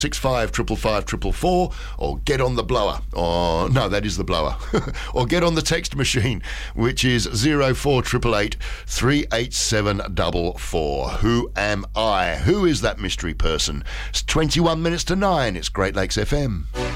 6555 or get on the blower. Or no, that is the blower. Or get on the text machine, which is 0488 387 44. Who am I? Who is that mystery person? It's 21 minutes to 9. It's Great Lakes FM.